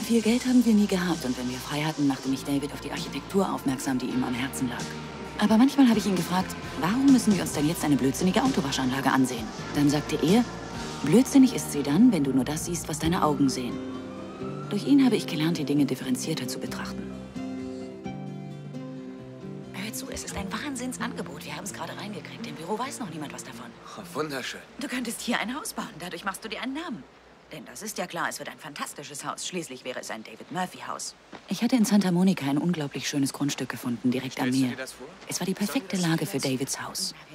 Viel Geld haben wir nie gehabt und wenn wir frei hatten, machte mich David auf die Architektur aufmerksam, die ihm am Herzen lag. Aber manchmal habe ich ihn gefragt, warum müssen wir uns denn jetzt eine blödsinnige Autowaschanlage ansehen? Dann sagte er, blödsinnig ist sie dann, wenn du nur das siehst, was deine Augen sehen. Durch ihn habe ich gelernt, die Dinge differenzierter zu betrachten. Hör zu, es ist ein Wahnsinnsangebot. Wir haben es gerade reingekriegt. Im Büro weiß noch niemand was davon. Oh, wunderschön. Du könntest hier ein Haus bauen. Dadurch machst du dir einen Namen. Denn das ist ja klar, es wird ein fantastisches Haus. Schließlich wäre es ein David Murphy-Haus. Ich hatte in Santa Monica ein unglaublich schönes Grundstück gefunden, direkt an Stellst du mir. dir das vor? Es war die perfekte Lage für Davids Haus.